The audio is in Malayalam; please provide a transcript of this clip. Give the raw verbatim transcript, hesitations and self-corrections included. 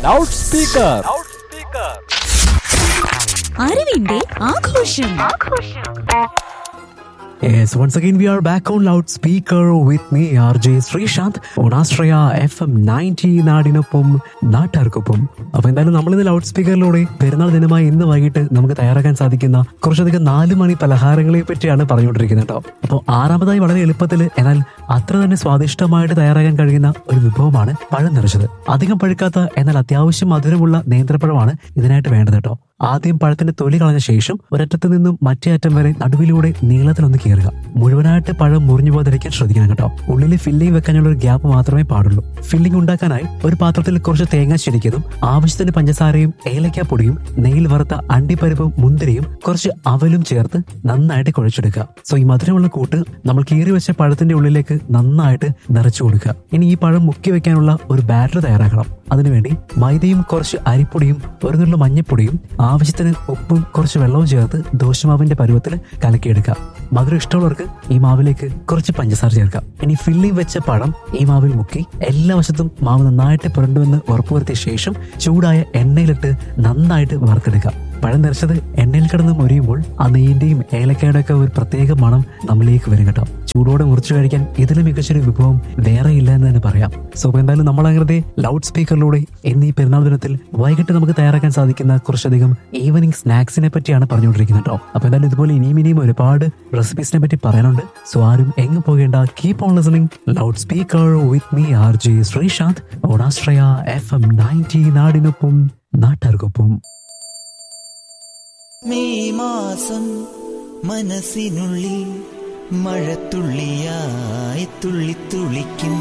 Loud speaker. അറിവിന്റെ ആഘോഷം. Yes, once again we are back on loudspeaker with me R J Srishant on Astraya F M ninety നാടിനൊപ്പം നാട്ടാർക്കൊപ്പം. അപ്പൊ എന്തായാലും നമ്മളിന്ന് ലൗഡ് സ്പീക്കറിലൂടെ പെരുന്നാൾ ദിനമായി ഇന്ന് വൈകിട്ട് നമുക്ക് തയ്യാറാക്കാൻ സാധിക്കുന്ന കുറച്ചധികം നാല് മണി പലഹാരങ്ങളെ പറ്റിയാണ് പറഞ്ഞുകൊണ്ടിരിക്കുന്നത് കേട്ടോ. അപ്പോൾ ആറാമതായി വളരെ എളുപ്പത്തിൽ എന്നാൽ അത്ര തന്നെ സ്വാദിഷ്ടമായിട്ട് തയ്യാറാക്കാൻ കഴിയുന്ന ഒരു വിഭവമാണ് പഴം നിറച്ചത്. അധികം പഴുക്കാത്ത എന്നാൽ അത്യാവശ്യം മധുരമുള്ള നേന്ത്രപ്പഴമാണ് ഇതിനായിട്ട് വേണ്ടത് കേട്ടോ. ആദ്യം പഴത്തിന്റെ തൊലി കളഞ്ഞ ശേഷം ഒരറ്റത്ത് നിന്നും മറ്റേ അറ്റം വരെ നടുവിലൂടെ നീളത്തിലൊന്ന് കീറുക. മുഴുവനായിട്ട് പഴം മുറിഞ്ഞു പോകാതിരിക്കാൻ ശ്രദ്ധിക്കണം കേട്ടോ. ഉള്ളിൽ ഫില്ലിംഗ് വെക്കാനുള്ള ഒരു ഗ്യാപ്പ് മാത്രമേ പാടുള്ളൂ. ഫില്ലിംഗ് ഉണ്ടാക്കാനായി ഒരു പാത്രത്തിൽ കുറച്ച് തേങ്ങ ചിരിക്കതും ആവശ്യത്തിന് പഞ്ചസാരയും ഏലക്കാപ്പൊടിയും നെയ്യിൽ വറുത്ത അണ്ടിപ്പരിപ്പും മുന്തിരിയും കുറച്ച് അവലും ചേർത്ത് നന്നായിട്ട് കുഴച്ചെടുക്കുക. സോ ഈ മധുരമുള്ള കൂട്ട് നമ്മൾ കീറി വെച്ച പഴത്തിന്റെ ഉള്ളിലേക്ക് നന്നായിട്ട് നിറച്ചു കൊടുക്കുക. ഇനി ഈ പഴം മുക്കി വെക്കാനുള്ള ഒരു ബാറ്റർ തയ്യാറാക്കണം. അതിനുവേണ്ടി മൈദയും കുറച്ച് അരിപ്പൊടിയും ഒരു നുള്ള മഞ്ഞപ്പൊടിയും ആവശ്യത്തിന് ഉപ്പും കുറച്ച് വെള്ളവും ചേർത്ത് ദോശമാവിന്റെ പരുവത്തിൽ കലക്കിയെടുക്കാം. മധുരം ഇഷ്ടമുള്ളവർക്ക് ഈ മാവിലേക്ക് കുറച്ച് പഞ്ചസാര ചേർക്കാം. ഇനി ഫില്ലിംഗ് വെച്ച പഴം ഈ മാവിൽ മുക്കി എല്ലാ വശത്തും മാവ് നന്നായിട്ട് പുരണ്ടുവെന്ന് ഉറപ്പുവരുത്തിയ ശേഷം ചൂടായ എണ്ണയിലിട്ട് നന്നായിട്ട് വറുത്തെടുക്കാം. പഴം നിറച്ചത് എണ്ണയിൽ കിടന്ന് മൊരിയുമ്പോൾ ആ നെയ്യിന്റെയും ഏലക്കയുടെ ഒക്കെ ഒരു പ്രത്യേക മണം നമ്മളിലേക്ക് വരും കേട്ടോ. ചൂടോടെ മുറിച്ചു കഴിക്കാൻ ഇതിലും മികച്ചൊരു വിഭവം വേറെ ഇല്ല എന്ന് തന്നെ പറയാം. സോ എന്തായാലും നമ്മൾ അങ്ങനെ ലൗഡ് സ്പീക്കറിലൂടെ എന്നീ പെരുന്നാൾ ദിനത്തിൽ വൈകിട്ട് നമുക്ക് തയ്യാറാക്കാൻ സാധിക്കുന്ന കുറച്ചധികം ഈവനിങ് സ്നാക്സിനെ പറ്റിയാണ് പറഞ്ഞുകൊണ്ടിരിക്കുന്നത് കേട്ടോ. അപ്പൊ എന്തായാലും ഇതുപോലെ ഇനിയും ഇനിയും ഒരുപാട് റെസിപ്പീസിനെ പറ്റി പറയാനുണ്ട്. സോ ആരും എങ്ങും പോകേണ്ട, keep on listening loud speaker with me R J Sreesanth on Ashraya F M ninety നാടിനൊപ്പം നാട്ടാർക്കൊപ്പം. മെയ് മാസം മനസ്സിനുള്ളിൽ മഴത്തുള്ളിയായി തുള്ളിത്തുള്ളിക്കും